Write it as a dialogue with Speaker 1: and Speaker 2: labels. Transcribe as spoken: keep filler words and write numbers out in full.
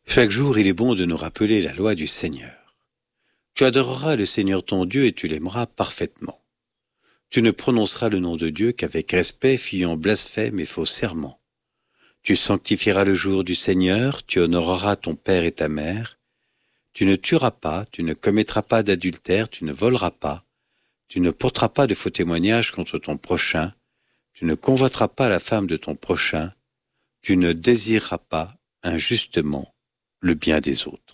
Speaker 1: Chaque jour, il est bon de nous rappeler la loi du Seigneur. Tu adoreras le Seigneur ton Dieu et tu l'aimeras parfaitement. Tu ne prononceras le nom de Dieu qu'avec respect, fuyant blasphème et faux serment. Tu sanctifieras le jour du Seigneur, tu honoreras ton père et ta mère. Tu ne tueras pas, tu ne commettras pas d'adultère, tu ne voleras pas. Tu ne porteras pas de faux témoignages contre ton prochain. Tu ne convoiteras pas la femme de ton prochain. Tu ne désireras pas injustement le bien des autres.